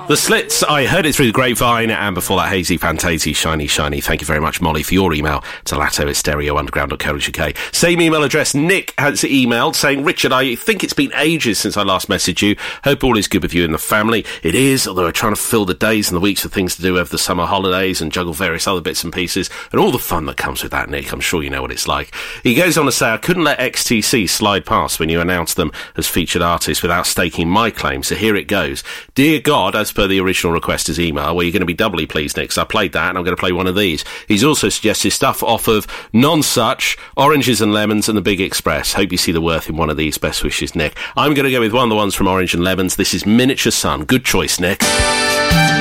The Slits, I heard it through the grapevine, and before that, Hazy Fantasy, Shiny Shiny. Thank you very much, Molly, for your email to latto@stereounderground.co.uk. Same email address, Nick has emailed saying, Richard, I think it's been ages since I last messaged you. Hope all is good with you and the family. It is, although I'm trying to fill the days and the weeks with things to do over the summer holidays and juggle various other bits and pieces, and all the fun that comes with that, Nick. I'm sure you know what it's like. He goes on to say, I couldn't let XTC slide past when you announced them as featured artists without staking my claim, so here it goes. Dear God, as per the original requester's email, well, you're going to be doubly pleased, Nick, so I played that and I'm going to play one of these. He's also suggested stuff off of Nonsuch, Oranges and Lemons and The Big Express. Hope you see the worth in one of these. Best wishes, Nick. I'm going to go with one of the ones from Orange and Lemons. This is Miniature Sun. Good choice, Nick.